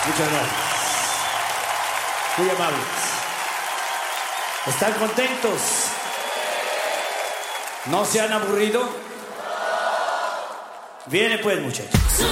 Muchas gracias. Muy amables. ¿Están contentos? ¿No se han aburrido? Viene pues, muchachos.